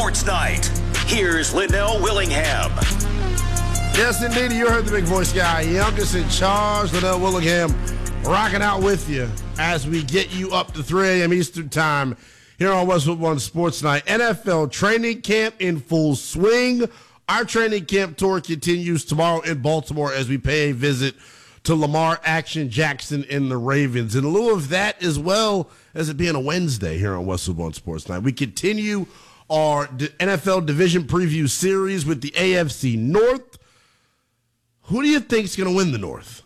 Sports Night. Here's Linnell Willingham. Yes, indeed. You heard the big voice guy, youngest in charge, Linnell Willingham, rocking out with you as we get you up to 3 a.m. Eastern Time here on Westwood One Sports Night. NFL training camp in full swing. Our training camp tour continues tomorrow in Baltimore as we pay a visit to Lamar Action Jackson and the Ravens. In lieu of that, as well as it being a Wednesday here on Westwood One Sports Night, we continue our NFL Division Preview Series with the AFC North. Who do you think is going to win the North?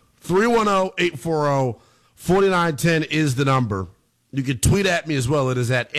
310-840-4910 is the number. You can tweet at me as well. It is at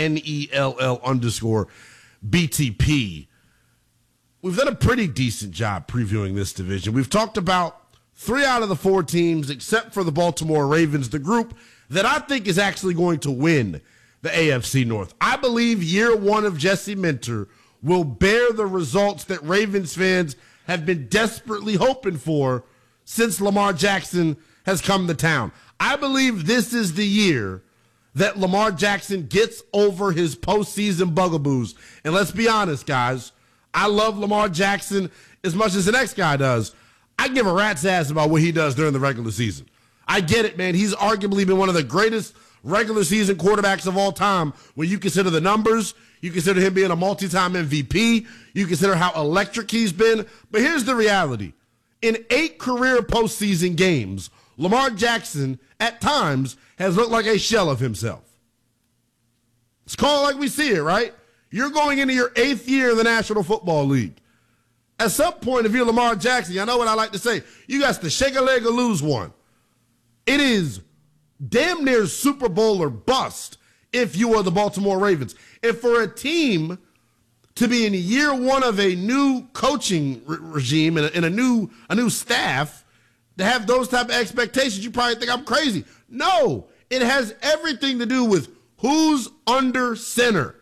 NELL_BTP. We've done a pretty decent job previewing this division. We've talked about 3 out of the 4 teams, except for the Baltimore Ravens, the group that I think is actually going to win the AFC North. I believe year one of Jesse Minter will bear the results that Ravens fans have been desperately hoping for since Lamar Jackson has come to town. I believe this is the year that Lamar Jackson gets over his postseason bugaboos. And let's be honest, guys, I love Lamar Jackson as much as the next guy does. I give a rat's ass about what he does during the regular season. I get it, man. He's arguably been one of the greatest regular season quarterbacks of all time when you consider the numbers. You consider him being a multi-time MVP. You consider how electric he's been. But here's the reality. In 8 career postseason games, Lamar Jackson, at times, has looked like a shell of himself. It's called like we see it, right? You're going into your 8th year in the National Football League. At some point, if you're Lamar Jackson, I know what I like to say, you got to shake a leg or lose one. It is damn near Super Bowl or bust if you are the Baltimore Ravens. And for a team to be in year one of a new coaching regime and a new staff, to have those type of expectations, you probably think I'm crazy. No, it has everything to do with who's under center.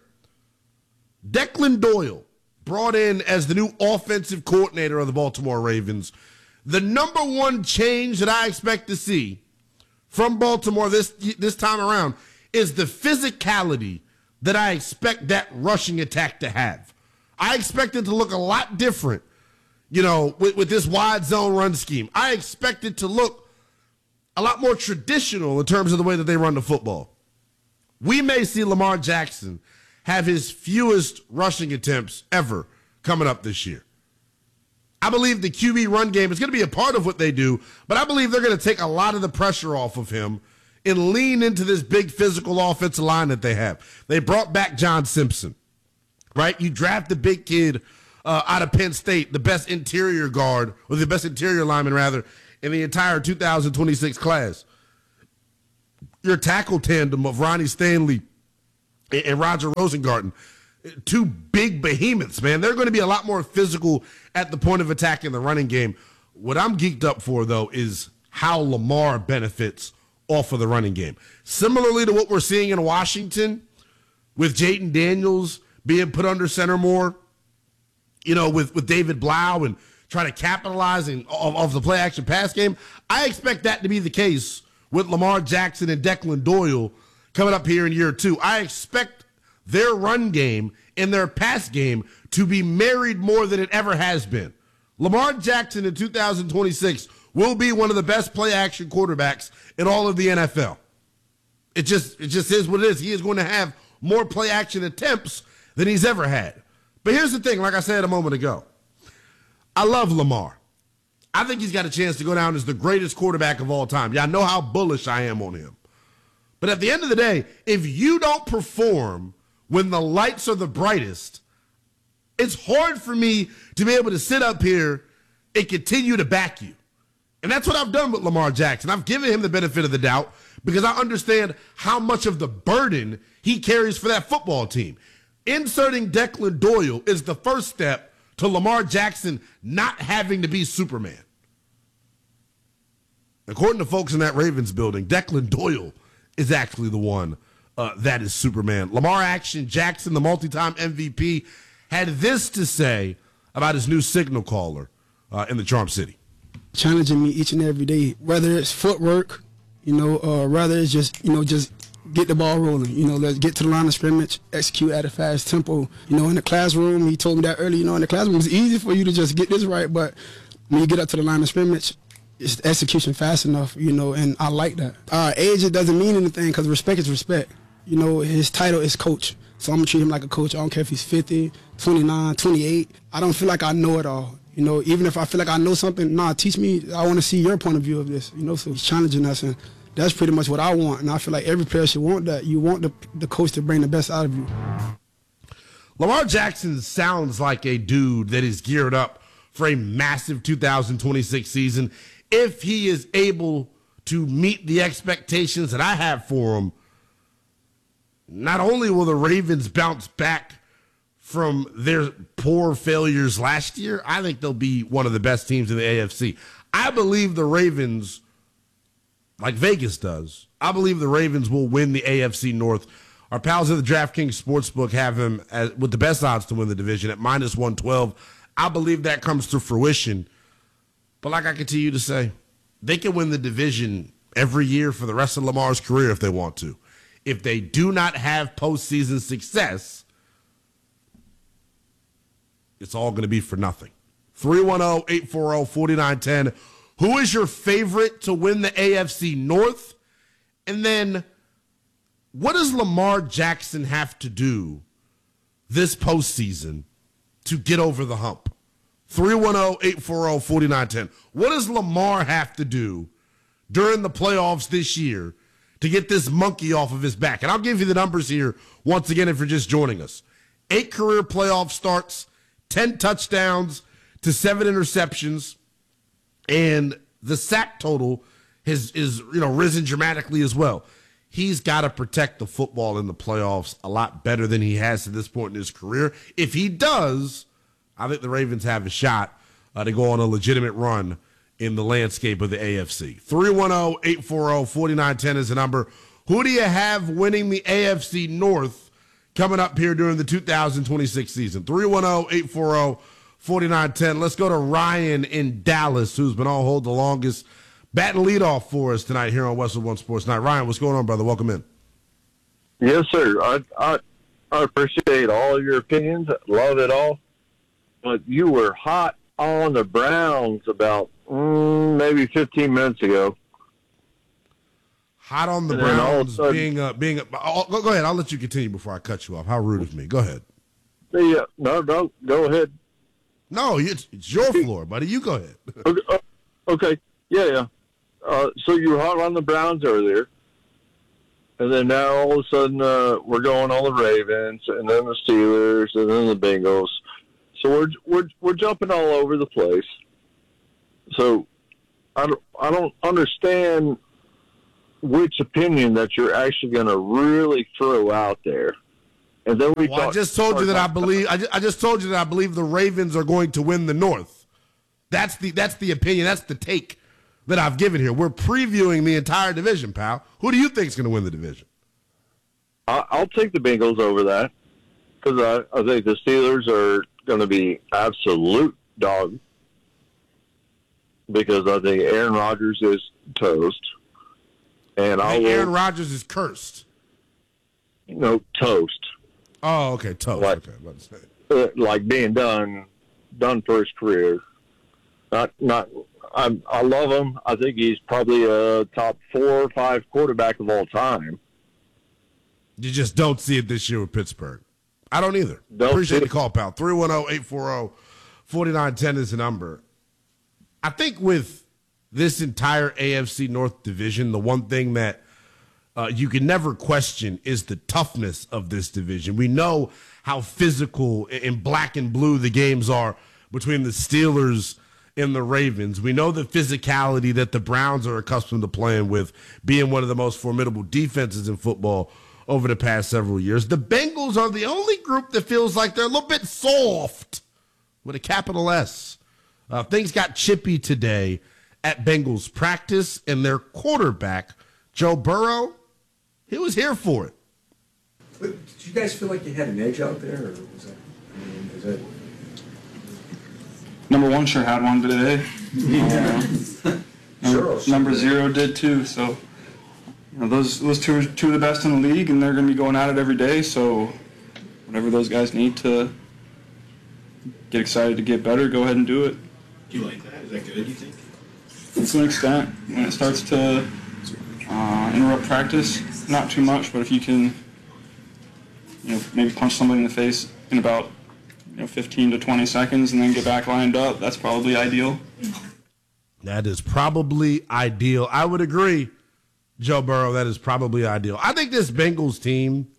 Declan Doyle, brought in as the new offensive coordinator of the Baltimore Ravens. The number one change that I expect to see from Baltimore this time around is the physicality that I expect that rushing attack to have. I expect it to look a lot different, with this wide zone run scheme. I expect it to look a lot more traditional in terms of the way that they run the football. We may see Lamar Jackson have his fewest rushing attempts ever coming up this year. I believe the QB run game is going to be a part of what they do, but I believe they're going to take a lot of the pressure off of him and lean into this big physical offensive line that they have. They brought back John Simpson, right? You draft the big kid out of Penn State, the best interior guard, or the best interior lineman, rather, in the entire 2026 class. Your tackle tandem of Ronnie Stanley and Roger Rosengarten, 2 big behemoths, man. They're going to be a lot more physical at the point of attack in the running game. What I'm geeked up for, though, is how Lamar benefits off of the running game. Similarly to what we're seeing in Washington with Jayden Daniels being put under center more, with David Blau and trying to capitalize off the play-action pass game, I expect that to be the case with Lamar Jackson and Declan Doyle coming up here in year 2. I expect their run game and their pass game to be married more than it ever has been. Lamar Jackson in 2026 will be one of the best play-action quarterbacks in all of the NFL. It just is what it is. He is going to have more play-action attempts than he's ever had. But here's the thing, like I said a moment ago. I love Lamar. I think he's got a chance to go down as the greatest quarterback of all time. Y'all know how bullish I am on him. But at the end of the day, if you don't perform when the lights are the brightest, it's hard for me to be able to sit up here and continue to back you. And that's what I've done with Lamar Jackson. I've given him the benefit of the doubt because I understand how much of the burden he carries for that football team. Inserting Declan Doyle is the first step to Lamar Jackson not having to be Superman. According to folks in that Ravens building, Declan Doyle is actually the one that is Superman. Lamar Action Jackson, the multi-time MVP, had this to say about his new signal caller in the Charm City. Challenging me each and every day, whether it's footwork, whether it's just get the ball rolling. Let's get to the line of scrimmage, execute at a fast tempo. In the classroom, he told me that earlier, in the classroom, it's easy for you to just get this right, but when you get up to the line of scrimmage, it's the execution fast enough, and I like that. Age, it doesn't mean anything because respect is respect. His title is coach, so I'm going to treat him like a coach. I don't care if he's 50, 29, 28. I don't feel like I know it all. Even if I feel like I know something, teach me. I want to see your point of view of this, so he's challenging us, and that's pretty much what I want, and I feel like every player should want that. You want the coach to bring the best out of you. Lamar Jackson sounds like a dude that is geared up for a massive 2026 season. If he is able to meet the expectations that I have for him, not only will the Ravens bounce back from their poor failures last year, I think they'll be one of the best teams in the AFC. I believe the Ravens, like Vegas does, I believe the Ravens will win the AFC North. Our pals at the DraftKings Sportsbook have him with the best odds to win the division at -112. I believe that comes to fruition. But like I continue to say, they can win the division every year for the rest of Lamar's career if they want to. If they do not have postseason success, it's all going to be for nothing. 310-840-4910. Who is your favorite to win the AFC North? And then what does Lamar Jackson have to do this postseason to get over the hump? 310-840-4910. What does Lamar have to do during the playoffs this year to get this monkey off of his back? And I'll give you the numbers here once again if you're just joining us. 8 career playoff starts, 10 touchdowns to 7 interceptions, and the sack total is risen dramatically as well. He's got to protect the football in the playoffs a lot better than he has to this point in his career. If he does, I think the Ravens have a shot to go on a legitimate run in the landscape of the AFC. 310-840-4910 is the number. Who do you have winning the AFC North coming up here during the 2026 season? 310-840-4910. Let's go to Ryan in Dallas, who's been on hold the longest. Batting leadoff for us tonight here on Westwood One Sports Night. Ryan, what's going on, brother? Welcome in. Yes, sir. I appreciate all of your opinions. Love it all. But you were hot on the Browns about maybe 15 minutes ago. Hot on the And then all of a Browns sudden- go ahead. I'll let you continue before I cut you off. How rude of me. Go ahead. No, go ahead. No, it's your floor, buddy. You go ahead. Okay. Yeah. So you were hot on the Browns earlier. And then now all of a sudden we're going on the Ravens and then the Steelers and then the Bengals. So we're jumping all over the place. So I don't understand which opinion that you're actually going to really throw out there. And then I just told you that I believe. I just told you that I believe the Ravens are going to win the North. That's the opinion. That's the take that I've given here. We're previewing the entire division, pal. Who do you think is going to win the division? I'll take the Bengals over that because I think the Steelers are going to be absolute dog because I think Aaron Rodgers is toast. And I think Aaron Rodgers is cursed. Toast. Oh, okay, toast. Like, okay, let's say. Like being done for his career. I love him. I think he's probably a top 4 or 5 quarterback of all time. You just don't see it this year with Pittsburgh. I don't either. Don't Appreciate see the call, pal. 310-840-4910 is the number. I think with this entire AFC North division, the one thing that you can never question is the toughness of this division. We know how physical in black and blue the games are between the Steelers and the Ravens. We know the physicality that the Browns are accustomed to playing with, being one of the most formidable defenses in football over the past several years. The Bengals are the only group that feels like they're a little bit soft with a capital S. Things got chippy today at Bengals practice, and their quarterback, Joe Burrow, he was here for it. But did you guys feel like you had an edge out there, or was that? Is that? Number 1 sure had one today. Sure. Number 0 did too. So, those two are two of the best in the league, and they're going to be going at it every day. So whatever those guys need to get excited to get better, go ahead and do it. Do you like that? Is that good, you think? To an extent, when it starts to interrupt practice, not too much, but if you can, maybe punch somebody in the face in about 15 to 20 seconds and then get back lined up, that's probably ideal. That is probably ideal. I would agree, Joe Burrow, that is probably ideal. I think this Bengals team,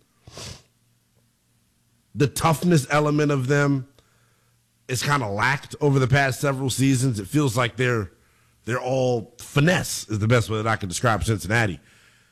the toughness element of them is kind of lacked over the past several seasons. It feels like they're all finesse is the best way that I can describe Cincinnati.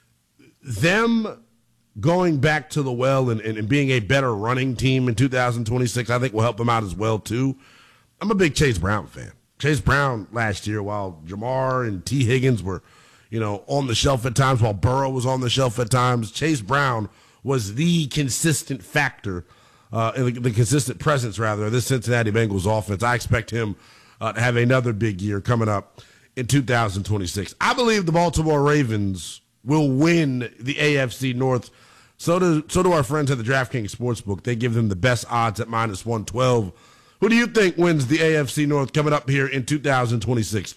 Them going back to the well and being a better running team in 2026, I think will help them out as well, too. I'm a big Chase Brown fan. Chase Brown last year, while Jamar and T. Higgins were, on the shelf at times, while Burrow was on the shelf at times, Chase Brown was the consistent factor, the consistent presence, rather, of this Cincinnati Bengals offense. I expect him to have another big year coming up in 2026. I believe the Baltimore Ravens will win the AFC North. So do our friends at the DraftKings Sportsbook. They give them the best odds at -112. Who do you think wins the AFC North coming up here in 2026?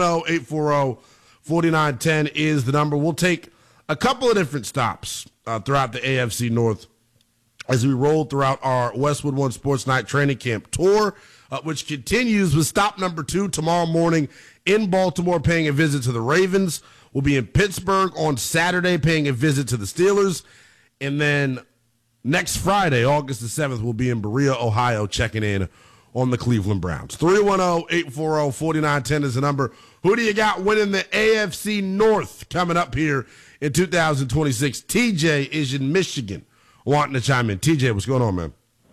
310-840-4910 is the number. We'll take a couple of different stops throughout the AFC North as we roll throughout our Westwood One Sports Night training camp tour, which continues with stop number 2 tomorrow morning in Baltimore, paying a visit to the Ravens. We'll be in Pittsburgh on Saturday, paying a visit to the Steelers. And then next Friday, August the 7th, we'll be in Berea, Ohio, checking in on the Cleveland Browns. 310-840-4910 is the number. Who do you got winning the AFC North coming up here in 2026? TJ is in Michigan wanting to chime in. TJ, what's going on, man?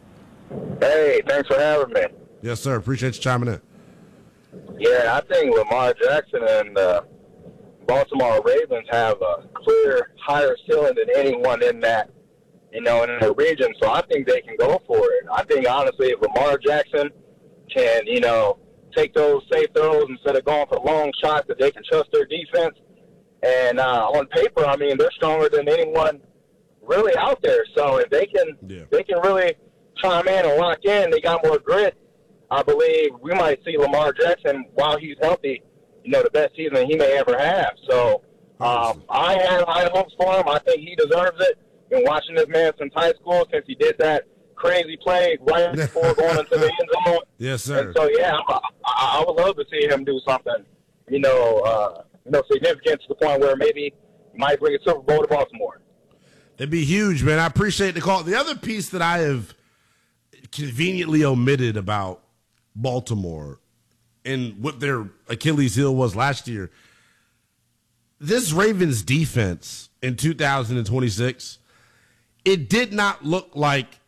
Hey, thanks for having me. Yes, sir. Appreciate you chiming in. Yeah, I think Lamar Jackson and Baltimore Ravens have a clear higher ceiling than anyone in that, in the region. So I think they can go for it. I think, honestly, if Lamar Jackson can, take those safe throws instead of going for long shots, that they can trust their defense. And on paper, I mean, they're stronger than anyone really out there. So if they can really chime in and lock in, they got more grit. I believe we might see Lamar Jackson, while he's healthy, the best season he may ever have. So I have high hopes for him. I think he deserves it. Been watching this man since high school, since he did that crazy play right before going into the end zone. Yes, sir. And so, yeah, I would love to see him do something, significant to the point where maybe he might bring a Super Bowl to Baltimore. That'd be huge, man. I appreciate the call. The other piece that I have conveniently omitted about Baltimore and what their Achilles heel was last year, this Ravens defense in 2026, it did not look like